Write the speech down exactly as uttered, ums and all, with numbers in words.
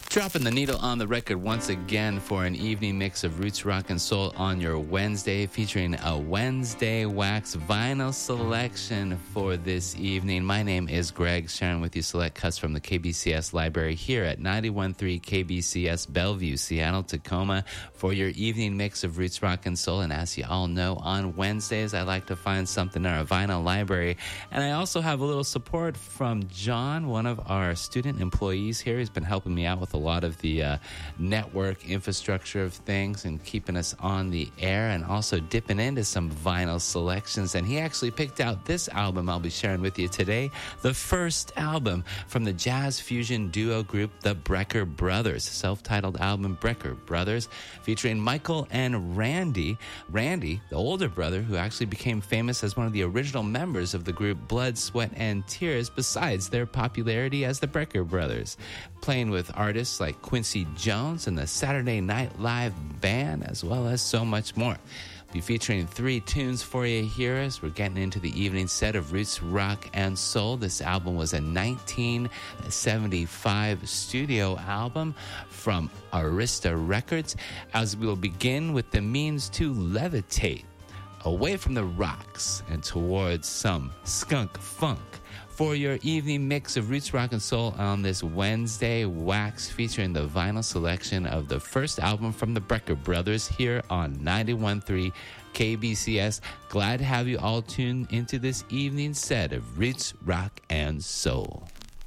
Dropping the needle on the record once again for an evening mix of roots, rock, and soul on your Wednesday, featuring a Wednesday Wax vinyl selection for this evening. My name is Greg, sharing with you select cuts from the K B C S library here at ninety-one point three K B C S Bellevue, Seattle, Tacoma, for your evening mix of roots, rock, and soul. And as you all know, on Wednesdays, I like to find something in our vinyl library. And I also have a little support from John, one of our student employees here. He's been helping me out with a lot of the uh, network infrastructure of things and keeping us on the air, and also dipping into some vinyl selections. And he actually picked out this album I'll be sharing with you today, the first album from the jazz fusion duo group the Brecker Brothers, self-titled album Brecker Brothers, featuring Michael and Randy. Randy, the older brother, who actually became famous as one of the original members of the group Blood, Sweat, and Tears, besides their popularity as the Brecker Brothers, playing with artists like Quincy Jones and the Saturday Night Live Band, as well as so much more. We'll be featuring three tunes for you here as we're getting into the evening set of roots, rock, and soul. This album was a nineteen seventy-five studio album from Arista Records, as we'll begin with The Means to Levitate, away from the rocks and towards some skunk funk, for your evening mix of roots, rock, and soul on this Wednesday Wax, featuring the vinyl selection of the first album from the Brecker Brothers here on ninety-one point three K B C S. Glad to have you all tuned into this evening set of roots, rock, and soul.